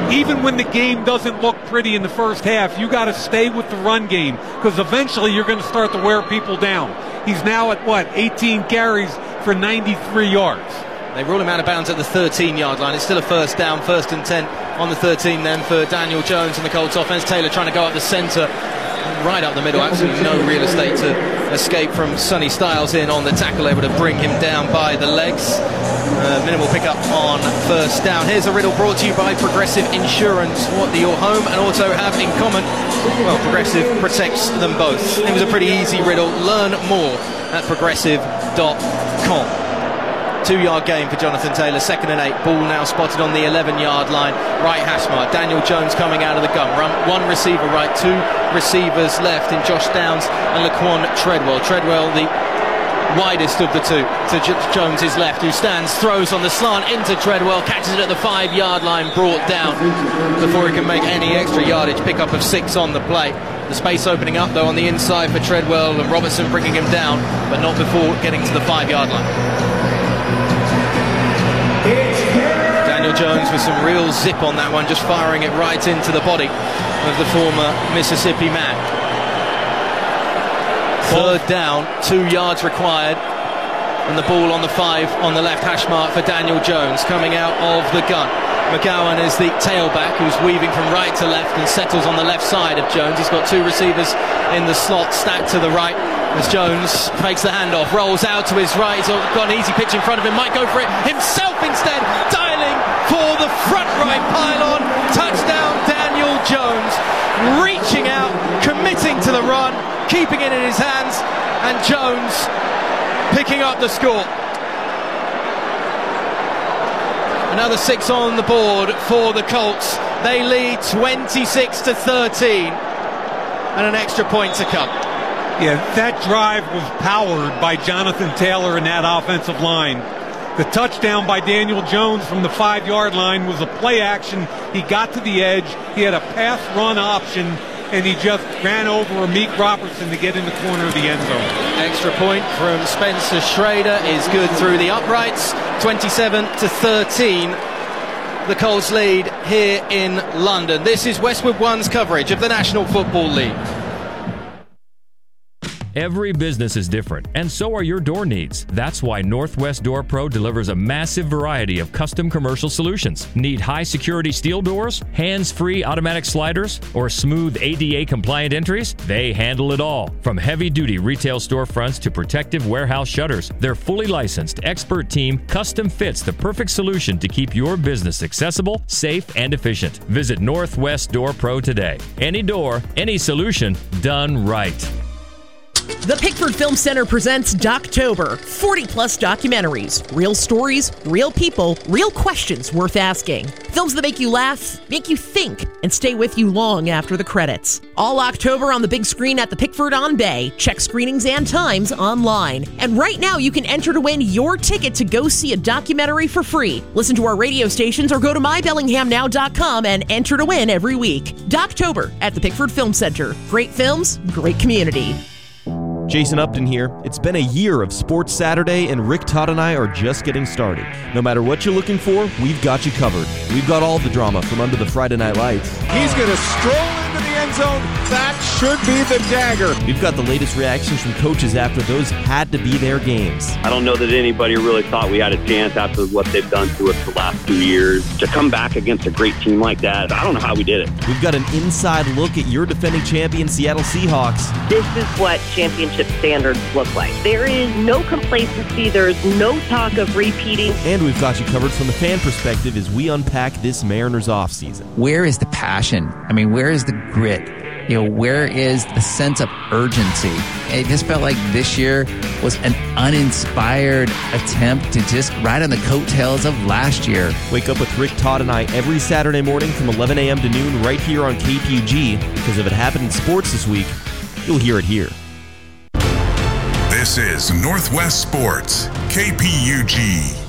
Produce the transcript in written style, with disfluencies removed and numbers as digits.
even when the game doesn't look pretty in the first half, you got to stay with the run game because eventually you're going to start to wear people down. He's now at 18 carries for 93 yards. They rule him out of bounds at the 13-yard line. It's still a first down, 1st and 10 on the 13 then for Daniel Jones and the Colts offense. Taylor trying to go up the centre, right up the middle. Absolutely no real estate to escape from. Sonny Styles in on the tackle, able to bring him down by the legs. Minimal pickup on first down. Here's a riddle brought to you by Progressive Insurance. What do your home and auto have in common? Well, Progressive protects them both. It was a pretty easy riddle. Learn more at progressive.com. 2-yard gain for Jonathan Taylor, 2nd and 8. Ball now spotted on the 11-yard line. Right hash mark. Daniel Jones coming out of the gun. One receiver right, 2 receivers left in Josh Downs and Laquan Treadwell. Treadwell, the widest of the two, to Jones' left, who stands, throws on the slant into Treadwell, catches it at the 5-yard line, brought down before he can make any extra yardage. Pickup of 6 on the play. The space opening up though on the inside for Treadwell, and Robertson bringing him down, but not before getting to the 5-yard line. Daniel Jones with some real zip on that one, just firing it right into the body of the former Mississippi man. 3rd down, 2 yards required, and the ball on the 5 on the left hash mark for Daniel Jones coming out of the gun. McGowan is the tailback who's weaving from right to left and settles on the left side of Jones. He's got 2 receivers in the slot stacked to the right as Jones fakes the handoff, rolls out to his right. He's got an easy pitch in front of him, might go for it himself instead, dialing for the front right pylon. Touchdown Daniel Jones, reaching out, committing to the run, keeping it in his hands, and Jones picking up the score. Another 6 on the board for the Colts. They lead 26-13, and an extra point to come. Yeah, that drive was powered by Jonathan Taylor and that offensive line. The touchdown by Daniel Jones from the 5-yard line was a play action. He got to the edge. He had a pass run option, and he just ran over Amik Robertson to get in the corner of the end zone. Extra point from Spencer Schrader is good through the uprights. 27-13. The Colts lead here in London. This is Westwood One's coverage of the National Football League. Every business is different, and so are your door needs. That's why Northwest Door Pro delivers a massive variety of custom commercial solutions. Need high-security steel doors, hands-free automatic sliders, or smooth ADA-compliant entries? They handle it all. From heavy-duty retail storefronts to protective warehouse shutters, their fully licensed, expert team custom fits the perfect solution to keep your business accessible, safe, and efficient. Visit Northwest Door Pro today. Any door, any solution, done right. The Pickford Film Center presents Doctober. 40-plus documentaries. Real stories, real people, real questions worth asking. Films that make you laugh, make you think, and stay with you long after the credits. All October on the big screen at the Pickford on Bay. Check screenings and times online. And right now you can enter to win your ticket to go see a documentary for free. Listen to our radio stations or go to mybellinghamnow.com and enter to win every week. Doctober at the Pickford Film Center. Great films, great community. Jason Upton here. It's been a year of Sports Saturday, and Rick Todd and I are just getting started. No matter what you're looking for, we've got you covered. We've got all the drama from under the Friday Night Lights. He's going to stroll into the end zone. That should be the dagger. We've got the latest reactions from coaches after those had to be their games. I don't know that anybody really thought we had a chance after what they've done to us the last 2 years. To come back against a great team like that, I don't know how we did it. We've got an inside look at your defending champion Seattle Seahawks. This is what championship standards look like. There is no complacency. There's no talk of repeating. And we've got you covered from the fan perspective as we unpack this Mariners offseason. Where is the passion? I mean, where is the grit? You know, where is the sense of urgency? It just felt like this year was an uninspired attempt to just ride on the coattails of last year. Wake up with Rick Todd and I every Saturday morning from 11 a.m. to noon right here on KPUG, because if it happened in sports this week, you'll hear it here. This is Northwest Sports, KPUG.